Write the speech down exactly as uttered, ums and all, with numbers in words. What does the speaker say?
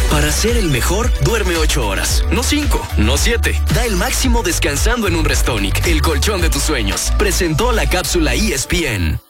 Para ser el mejor, duerme ocho horas. No cinco, no siete. Da el máximo descansando en un Restonic, el colchón de tus sueños. Presentó la cápsula E S P N.